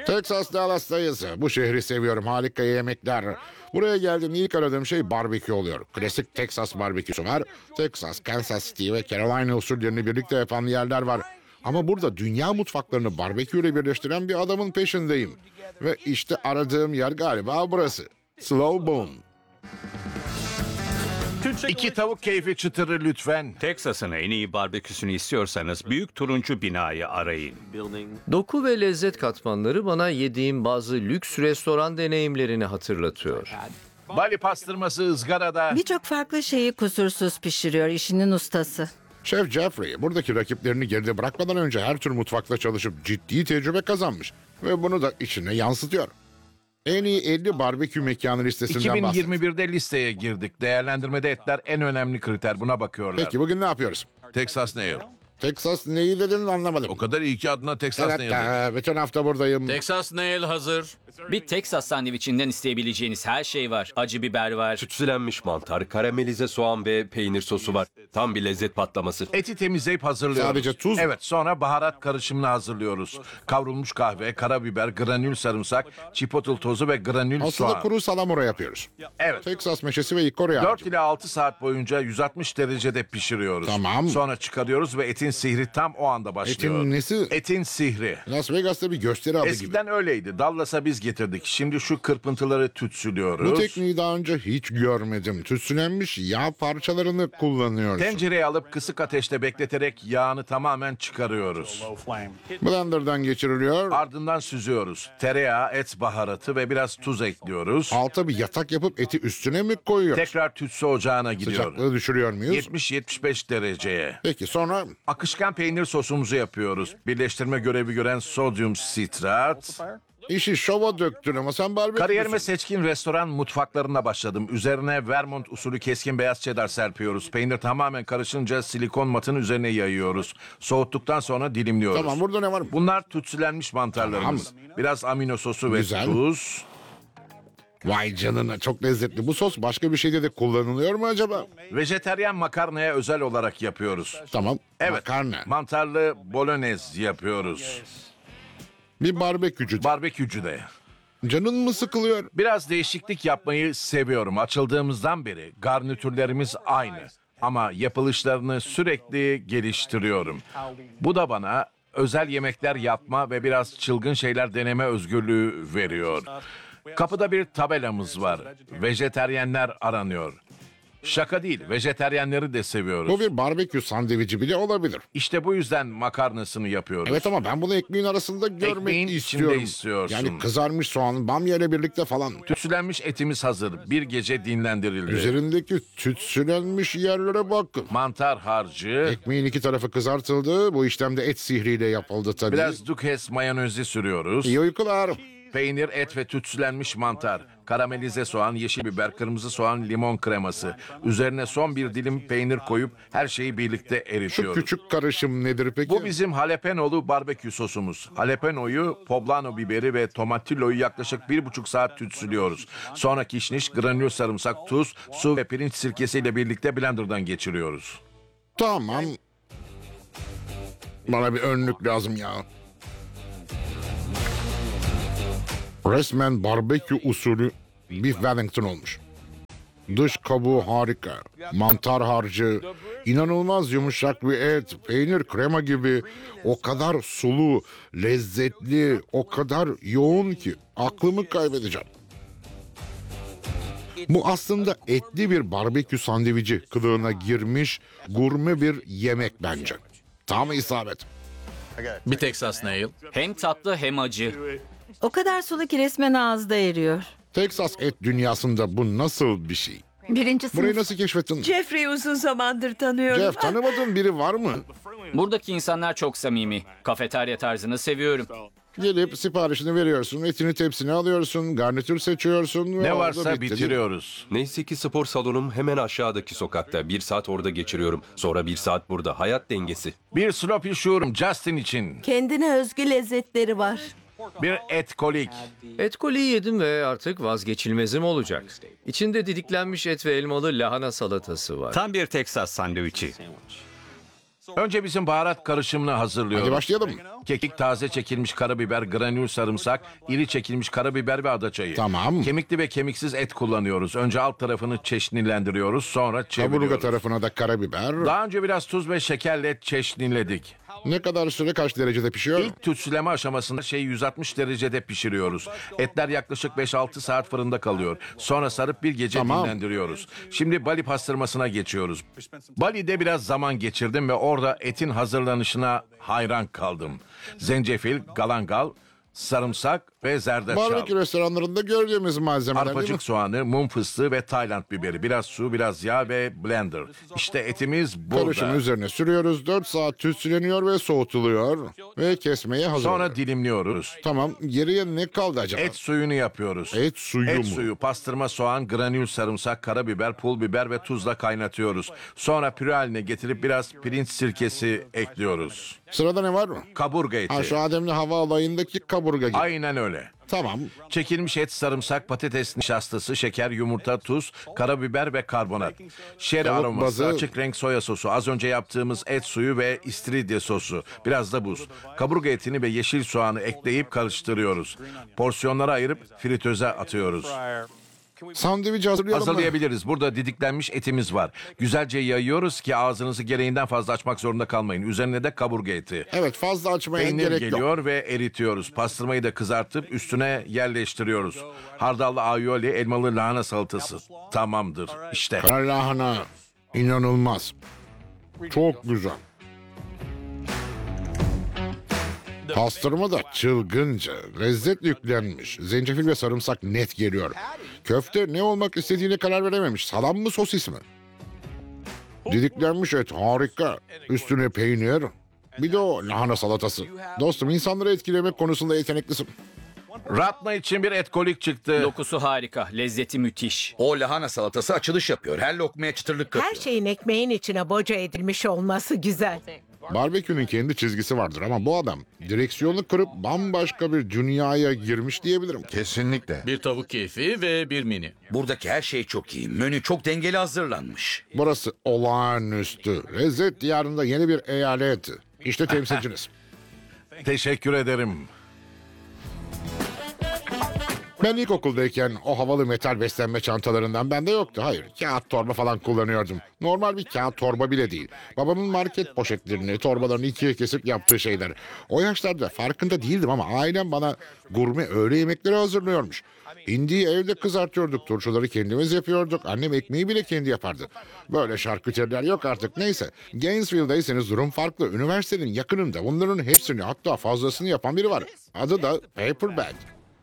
Texas Dallas'tayız. Bu şehri seviyorum. Harika yemekler. Buraya geldiğimde ilk aradığım şey barbekü oluyor. Klasik Texas barbeküsü var. Texas, Kansas City ve Carolina usullerini birlikte yapan yerler var. Ama burada dünya mutfaklarını barbeküyle birleştiren bir adamın peşindeyim. Ve işte aradığım yer galiba burası. Slow Boom. İki tavuk keyfi çıtırı lütfen. Texas'ın en iyi barbeküsünü istiyorsanız büyük turuncu binayı arayın. Doku ve lezzet katmanları bana yediğim bazı lüks restoran deneyimlerini hatırlatıyor. Bali pastırması ızgarada. Birçok farklı şeyi kusursuz pişiriyor işinin ustası. Şef Jeffrey buradaki rakiplerini geride bırakmadan önce her tür mutfakta çalışıp ciddi tecrübe kazanmış. Ve bunu da içine yansıtıyor. En iyi 50 barbekü mekanı listesinden bahsediyor. 2021'de listeye girdik. Değerlendirmede etler en önemli kriter. Buna bakıyorlar. Peki bugün ne yapıyoruz? Texas Nail. Texas neyi dedin anlamadım. O kadar iyi ki adına Texas Evet, Nail. bütün hafta buradayım. Texas Nail hazır. Bir Texas sandviçinden isteyebileceğiniz her şey var. Acı biber var. Tütsülenmiş mantar, karamelize soğan ve peynir sosu var. Tam bir lezzet patlaması. Eti temizleyip hazırlıyoruz. Sadece tuz mu? Evet, sonra baharat karışımını hazırlıyoruz. Kavrulmuş kahve, karabiber, granül sarımsak, chipotle tozu ve granül Aslında soğan. kuru salamura yapıyoruz. Evet. Texas meşesi ve ikori 4 ağacı. ila 6 saat boyunca 160 derecede pişiriyoruz. Tamam. Sonra çıkarıyoruz ve etin sihri tam o anda başlıyor. Etin nesi? Etin sihri. Las Vegas'ta bir gösteri adı gibi. Eskiden öyleydi. Dallas'a biz getirdik. Şimdi şu kırpıntıları tütsülüyoruz. Bu tekniği daha önce hiç görmedim. Tütsülenmiş yağ parçalarını kullanıyorsun. Tencereye alıp kısık ateşte bekleterek yağını tamamen çıkarıyoruz. Blender'dan geçiriliyor. Ardından süzüyoruz. Tereyağı, et baharatı ve biraz tuz ekliyoruz. Alta bir yatak yapıp eti üstüne mi koyuyoruz? Tekrar tütsü ocağına gidiyor. Sıcaklığı düşürüyor muyuz? 70-75 dereceye. Peki sonra Akışkan peynir sosumuzu yapıyoruz. Birleştirme görevi gören sodyum sitrat. işi şova döktün ama sen barbekü. Kariyerime seçkin restoran mutfaklarına başladım. Üzerine Vermont usulü keskin beyaz cheddar serpiyoruz. Peynir tamamen karışınca silikon matın üzerine yayıyoruz. Soğuttuktan sonra dilimliyoruz. Tamam, burada ne var? Bunlar tütsülenmiş mantarlarımız. Biraz amino sosu ve Güzel. tuz. Vay canına, çok lezzetli. Bu sos başka bir şeyde de kullanılıyor mu acaba? Vejeteryan makarnaya özel olarak yapıyoruz. Tamam. Evet. Makarna. Mantarlı bolognese yapıyoruz. Bir barbekücü. Barbekücü de. Canın mı sıkılıyor? Biraz değişiklik yapmayı seviyorum. Açıldığımızdan beri garnitürlerimiz aynı. Ama yapılışlarını sürekli geliştiriyorum. Bu da bana özel yemekler yapma ve biraz çılgın şeyler deneme özgürlüğü veriyor. Kapıda bir tabelamız var. Vejeteryenler aranıyor. Şaka değil, vejeteryenleri de seviyoruz. Bu bir barbekü sandviçi bile olabilir. İşte bu yüzden makarnasını yapıyoruz. Evet ama ben bunu ekmeğin arasında görmek Ekmeğin içinde istiyorum. istiyorsun. Yani kızarmış soğan, bamya ile birlikte falan. Tütsülenmiş etimiz hazır. Bir gece dinlendirildi. Üzerindeki tütsülenmiş yerlere bakın. Mantar harcı, Ekmeğin iki tarafı kızartıldı. Bu işlemde et sihriyle yapıldı tabii. biraz Duques mayonezi sürüyoruz. İyi uykular. Peynir, et ve tütsülenmiş mantar. Karamelize soğan, yeşil biber, kırmızı soğan, limon kreması. Üzerine son bir dilim peynir koyup her şeyi birlikte Şu eritiyoruz. küçük karışım nedir peki? Bu bizim jalapenolu barbekü sosumuz. Jalapenoyu, poblano biberi ve tomatilloyu yaklaşık 1,5 saat tütsülüyoruz. Sonra kişniş, granül sarımsak, tuz, su ve pirinç sirkesiyle birlikte blenderdan geçiriyoruz. Tamam. Bana bir önlük lazım ya. Resmen barbekü usulü beef Wellington olmuş. Dış kabuğu harika. Mantar harcı, inanılmaz yumuşak bir et, peynir, krema gibi. O kadar sulu, lezzetli, o kadar yoğun ki aklımı kaybedeceğim. Bu aslında etli bir barbekü sandviçi kılığına girmiş gurme bir yemek bence. Tam isabet. Bir Texas Nail. Hem tatlı hem acı. O kadar sulu ki resmen ağızda eriyor. Texas et dünyasında bu nasıl bir şey? Birinci Burayı sınıf. nasıl keşfettin? Jeffrey'i uzun zamandır tanıyorum. Jeff, tanımadığın biri var mı? Buradaki insanlar çok samimi. Kafeterya tarzını seviyorum. Gelip siparişini veriyorsun, etini tepsine alıyorsun, garnitür seçiyorsun. Ve Ne orada varsa bitti. bitiriyoruz. Neyse ki spor salonum hemen aşağıdaki sokakta. 1 saat orada geçiriyorum. Sonra 1 saat burada. Hayat dengesi. Bir sloppy shore'um Justin için. Kendine özgü lezzetleri var. Bir et kolik. Et koliyi yedim ve artık vazgeçilmezim olacak. İçinde didiklenmiş et ve elmalı lahana salatası var. Tam bir Texas sandviçi. Önce bizim baharat karışımını hazırlıyoruz. Hadi başlayalım. Kekik, taze çekilmiş karabiber, granül sarımsak, iri çekilmiş karabiber ve adaçayı. Tamam. Kemikli ve kemiksiz et kullanıyoruz. Önce alt tarafını çeşnilendiriyoruz, sonra çeviriyoruz. Kaburga tarafına da karabiber. Daha önce biraz tuz ve şekerle çeşniledik. Ne kadar süre kaç derecede pişiyor? İlk tütsüleme aşamasında 160 derecede pişiriyoruz. Etler yaklaşık 5-6 saat fırında kalıyor. Sonra sarıp bir gece Tamam. dinlendiriyoruz. Şimdi Bali pastırmasına geçiyoruz. Bali'de biraz zaman geçirdim ve orada etin hazırlanışına hayran kaldım. Zencefil, galangal, sarımsak ve zerdeçal. Barbekü restoranlarında gördüğümüz malzemeler değil mi? Arpacık soğanı, mum fıstığı ve Tayland biberi. Biraz su, biraz yağ ve blender. İşte etimiz burada. Karışımı üzerine sürüyoruz. 4 saat tütsüleniyor ve soğutuluyor. Ve kesmeye hazır. Sonra dilimliyoruz. Tamam, geriye ne kaldı acaba? Et suyunu yapıyoruz. Et suyu Et mu? suyu, pastırma, soğan, granül sarımsak, karabiber, pul biber ve tuzla kaynatıyoruz. Sonra püre haline getirip biraz pirinç sirkesi ekliyoruz. Sırada ne var mı? Kaburga eti. Şu Ademli hava alayındaki kaburga gibi. Aynen öyle. Tamam. Çekilmiş et, sarımsak, patates nişastası, şeker, yumurta, tuz, karabiber ve karbonat. Şeri Tavuk aroması, bazı- açık renk soya sosu, az önce yaptığımız et suyu ve istiridye sosu. Biraz da buz. Kaburga etini ve yeşil soğanı ekleyip karıştırıyoruz. Porsiyonlara ayırıp fritöze atıyoruz. Sandviç hazırlayalım mı? Hazırlayabiliriz. Burada didiklenmiş etimiz var. Güzelce yayıyoruz ki ağzınızı gereğinden fazla açmak zorunda kalmayın. Üzerine de kaburga eti. Evet, fazla açmaya Peynir gerek yok. geliyor ve eritiyoruz. Pastırmayı da kızartıp üstüne yerleştiriyoruz. Hardallı aioli, elmalı lahana salatası. Tamamdır. İşte. Kara lahana. İnanılmaz. Çok güzel. Pastırma da çılgınca, lezzet yüklenmiş. Zencefil ve sarımsak net geliyor. Köfte ne olmak istediğine karar verememiş. Salam mı, sosis mi? Didiklenmiş et harika. Üstüne peynir. Bir de o lahana salatası. Dostum, insanları etkilemek konusunda yeteneklisin. Ratna için bir et kolik çıktı. Dokusu harika, lezzeti müthiş. O lahana salatası açılış yapıyor. Her lokmaya çıtırlık katıyor. Her şeyin ekmeğin içine boca edilmiş olması güzel. Barbekünün kendi çizgisi vardır ama bu adam direksiyonu kırıp bambaşka bir dünyaya girmiş diyebilirim. Kesinlikle. Bir tavuk keyfi ve bir mini. Buradaki her şey çok iyi. Menü çok dengeli hazırlanmış. Burası olağanüstü. Lezzet diyarında yeni bir eyalet. İşte temsilciniz. Teşekkür ederim. Ben ilkokuldayken o havalı metal beslenme çantalarından bende yoktu. Hayır, kağıt torba falan kullanıyordum. Normal bir kağıt torba bile değil. Babamın market poşetlerini, torbalarını ikiye kesip yaptığı şeyler. O yaşlarda farkında değildim ama ailem bana gurme öğle yemekleri hazırlıyormuş. Hindiyi evde kızartıyorduk, turşuları kendimiz yapıyorduk. Annem ekmeği bile kendi yapardı. Böyle şarküteriler yok artık, neyse. Gainesville'dayseniz durum farklı. Üniversitenin yakınında bunların hepsini, hatta fazlasını yapan biri var. Adı da Paperbag.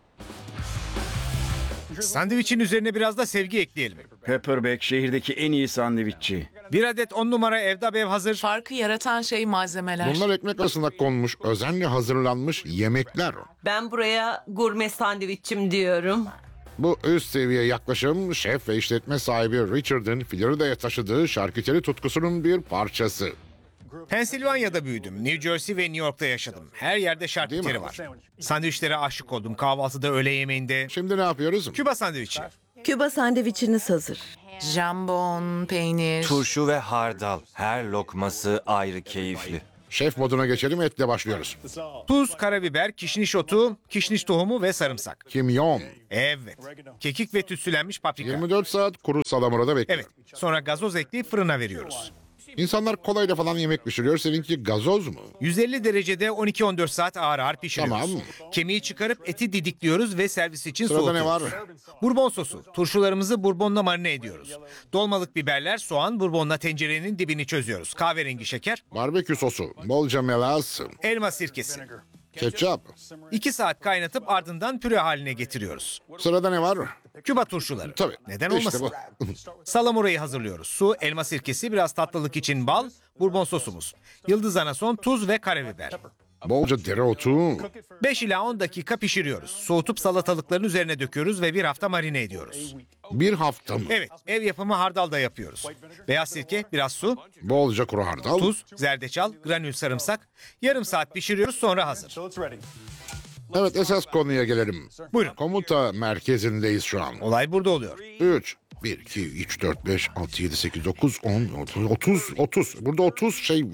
Sandviçin üzerine biraz da sevgi ekleyelim. Pepperback şehirdeki en iyi sandviççi. Bir adet 10 numara evde bev hazır. Farkı yaratan şey malzemeler. Bunlar ekmek arasına konmuş, özenle hazırlanmış yemekler. Ben buraya gurme sandviççim diyorum. Bu üst seviye yaklaşım şef ve işletme sahibi Richard'ın Florida'ya taşıdığı şarküteri tutkusunun bir parçası. Pensilvanya'da büyüdüm. New Jersey ve New York'ta yaşadım. Her yerde şarküteri var. Sandviçlere aşık oldum. Kahvaltıda, öğle yemeğinde. Şimdi ne yapıyoruz? Küba sandviçi. Küba sandviçiniz hazır. Jambon, peynir. Turşu ve hardal. Her lokması ayrı keyifli. Şef moduna geçelim, etle başlıyoruz. Tuz, karabiber, kişniş otu, kişniş tohumu ve sarımsak. Kimyon. Evet. Kekik ve tütsülenmiş paprika. 24 saat kuru salamurada bekliyor. Evet. Sonra gazoz ekleyip fırına veriyoruz. İnsanlar kolayla falan yemek pişiriyor. Seninki gazoz mu? 150 derecede 12-14 saat ağır ağır pişiriyoruz. Tamam. Kemiği çıkarıp eti didikliyoruz ve servis için Sırada soğutuyoruz. ne var? Bourbon sosu. Turşularımızı bourbonla marine ediyoruz. Dolmalık biberler, soğan, bourbonla tencerenin dibini çözüyoruz. Kahverengi şeker, Barbekü sosu, bolca melas, elma sirkesi. ketçap. 2 saat kaynatıp ardından püre haline getiriyoruz. Sırada ne var? Küba turşuları. Tabii. Neden İşte olmasın? bu. Salamurayı hazırlıyoruz. Su, elma sirkesi, biraz tatlılık için bal, bourbon sosumuz. Yıldız anason, tuz ve karabiber. Bolca dereotu. 5 ila 10 dakika pişiriyoruz. Soğutup salatalıkların üzerine döküyoruz ve bir hafta marine ediyoruz. Bir hafta mı? Evet, ev yapımı hardal da yapıyoruz. Beyaz sirke, biraz su, Bolca kuru hardal. tuz, zerdeçal, granül sarımsak. Yarım saat pişiriyoruz, sonra hazır. Evet, esas konuya gelelim. Buyurun. Komuta merkezindeyiz şu an. Olay burada oluyor. 3, 1, 2, 3, 4, 5, 6, 7, 8, 9, 10, 30. Burada 30 şey var.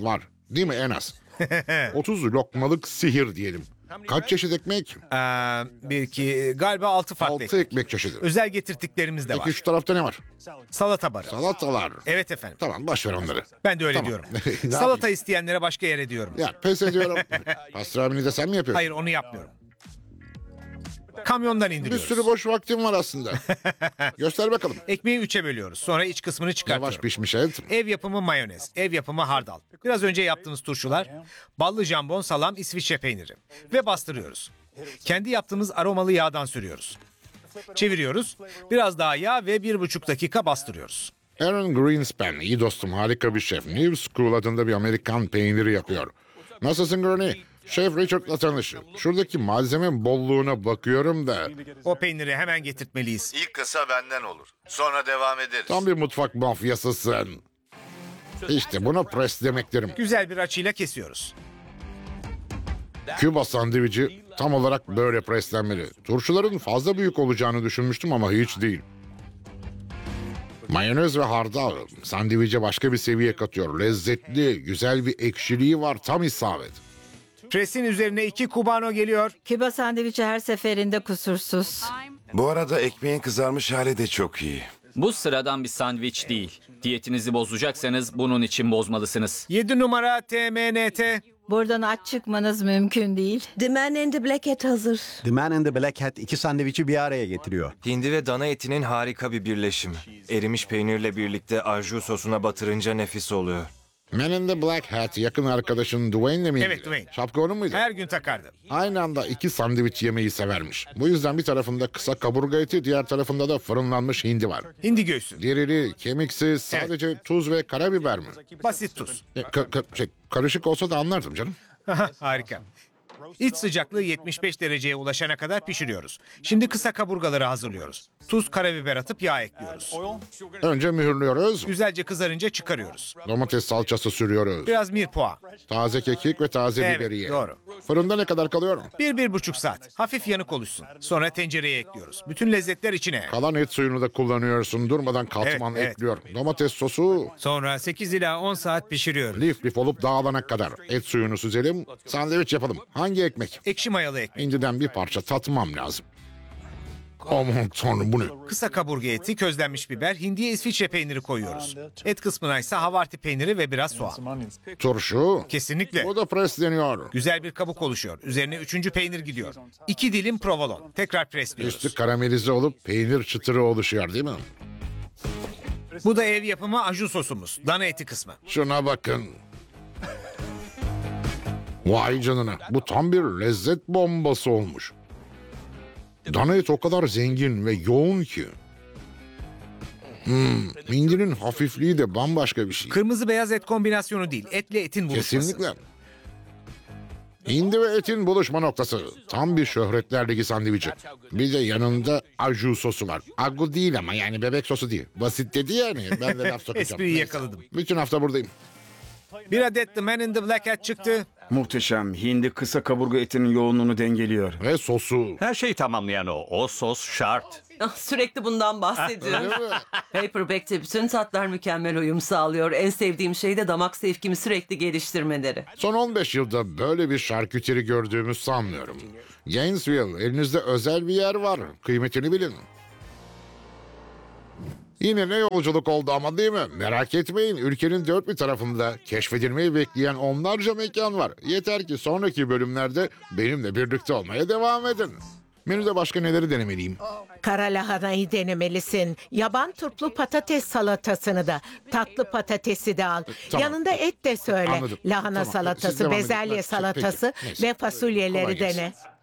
Değil mi en az? 30 lokmalık sihir diyelim. Kaç çeşit ekmek? Galiba 6 farklı 6 ekmek. ekmek çeşidi. Özel getirtiklerimiz de var. Peki şu tarafta ne var? Salata barı. Salatalar. Evet efendim. Tamam boş ver onları. Ben de öyle Tamam. diyorum. Ne Salata yapayım? isteyenlere başka yere diyorum. Ya pes ediyorum. Pastrami'ni de sen mi yapıyorsun? Hayır onu yapmıyorum. Kamyondan Bir indiriyoruz. sürü boş vaktim var aslında. Göster bakalım. Ekmeği 3'e bölüyoruz. Sonra iç kısmını çıkartıyorum. Yavaş pişmiş et. Ev yapımı mayonez, ev yapımı hardal. Biraz önce yaptığımız turşular, ballı jambon, salam, İsviçre peyniri. Ve bastırıyoruz. Kendi yaptığımız aromalı yağdan sürüyoruz. Çeviriyoruz. Biraz daha yağ ve 1,5 dakika bastırıyoruz. Aaron Greenspan, iyi dostum, harika bir şef. New School adında bir Amerikan peyniri yapıyor. Nasılsın Gurney? Şef Richard'la tanış. Şuradaki malzeme bolluğuna bakıyorum da. O peyniri hemen getirtmeliyiz. İlk kısa benden olur. Sonra devam ederiz. Tam bir mutfak mafyasısın. İşte buna pres demek derim. Güzel bir açıyla kesiyoruz. Küba sandviçi tam olarak böyle preslenmeli. Turşuların fazla büyük olacağını düşünmüştüm ama hiç değil. Mayonez ve hardal sandviçe başka bir seviye katıyor. Lezzetli, güzel bir ekşiliği var, tam isabet. Presin üzerine 2 kubano geliyor. Küba sandviçi her seferinde kusursuz. Bu arada ekmeğin kızarmış hali de çok iyi. Bu sıradan bir sandviç değil. Diyetinizi bozacaksanız bunun için bozmalısınız. 7 numara TMNT. Buradan aç çıkmanız mümkün değil. The Man in the Black Hat hazır. The Man in the Black Hat iki sandviçi bir araya getiriyor. Hindi ve dana etinin harika bir birleşimi. Erimiş peynirle birlikte arju sosuna batırınca nefis oluyor. Man in the Black Hat yakın arkadaşın Dwayne'le miydi? Evet, Dwayne. Şapka onun muydu? Her gün takardı. Aynı anda 2 sandviç yemeyi severmiş. Bu yüzden bir tarafında kısa kaburga eti, diğer tarafında da fırınlanmış hindi var. Hindi göğsü. Dirili, kemiksiz, sadece tuz ve karabiber mi? Basit tuz. Karışık olsa da anlardım canım. Harika. İç sıcaklığı 75 dereceye ulaşana kadar pişiriyoruz. Şimdi kısa kaburgaları hazırlıyoruz. Tuz, karabiber atıp yağ ekliyoruz. Önce mühürlüyoruz. Güzelce kızarınca çıkarıyoruz. Domates salçası sürüyoruz. Biraz mirpoğa. Taze kekik ve taze Evet, biberiye. doğru. Fırında ne kadar kalıyor? 1-1,5 saat. Hafif yanık oluşsun. Sonra tencereye ekliyoruz. Bütün lezzetler içine. Kalan et suyunu da kullanıyorsun. Durmadan katman Evet, evet. ekliyor. Domates sosu Sonra 8 ila 10 saat pişiriyoruz. lif lif olup dağılana kadar. Et suyunu süzelim. Sandviç yapalım. Hangi ekmek? Ekşi mayalı ekmek. İnciden bir parça tatmam lazım. Aman tanrım bu ne? Kısa kaburga eti, közlenmiş biber, hindiye İsviçre peyniri koyuyoruz. Et kısmına ise havarti peyniri ve biraz soğan. Turşu. Kesinlikle. O da presleniyor. Güzel bir kabuk oluşuyor. Üzerine 3. peynir gidiyor. 2 dilim provolone. Tekrar presliyoruz. Üstü karamelize olup peynir çıtırı oluşuyor değil mi? Bu da ev yapımı aju sosumuz. Dana eti kısmı. Şuna bakın. Vay canına. Bu tam bir lezzet bombası olmuş. Dana et o kadar zengin ve yoğun ki. Hindinin hafifliği de bambaşka bir şey. Kırmızı beyaz et kombinasyonu değil. Etle etin buluşması. Kesinlikle. Hindi ve etin buluşma noktası. Tam bir şöhretler ligi sandviçi. Bir de yanında aju sosu var. Agu değil ama yani bebek sosu değil. Basit dedi yani. Ben de laf sokacağım. Espriyi Neyse. yakaladım. Bütün hafta buradayım. Bir adet The Man in the Black Hat çıktı. Muhteşem. Hindi kısa kaburga etinin yoğunluğunu dengeliyor. Ve sosu. Her şeyi tamamlayan o. O sos şart. Sürekli bundan bahsediyor. Öyle mi? Paperback'te bütün tatlar mükemmel uyum sağlıyor. En sevdiğim şey de damak zevkimi sürekli geliştirmeleri. Son 15 yılda böyle bir şarküteri gördüğümü sanmıyorum. Gainesville, elinizde özel bir yer var. Kıymetini bilin. Yine ne yolculuk oldu ama değil mi? Merak etmeyin, ülkenin dört bir tarafında keşfedilmeyi bekleyen onlarca mekan var. Yeter ki sonraki bölümlerde benimle birlikte olmaya devam edin. Menüde başka neleri denemeliyim? Kara lahanayı denemelisin. Yaban turplu patates salatasını da. Tatlı patatesi de al. Tamam. Yanında et de söyle. Anladım. Lahana Tamam. Siz salatası, devam edin. bezelye Ben- salatası Peki. Neyse. ve fasulyeleri Kolay gelsin. dene.